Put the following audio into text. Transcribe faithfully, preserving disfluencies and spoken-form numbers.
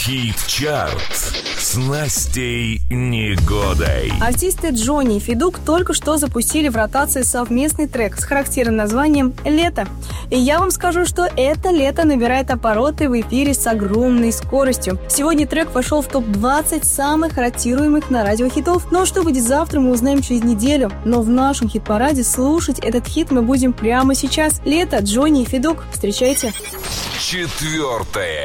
Хит-чарт с Настей Негодой. Артисты Джонни и Федук только что запустили в ротации совместный трек с характерным названием «Лето». И я вам скажу, что это лето набирает обороты в эфире с огромной скоростью. Сегодня трек вошел в топ двадцать самых ротируемых на радио хитов. Но что будет завтра, мы узнаем через неделю. Но в нашем хит-параде слушать этот хит мы будем прямо сейчас. «Лето», Джонни и Федук. Встречайте. Четвертое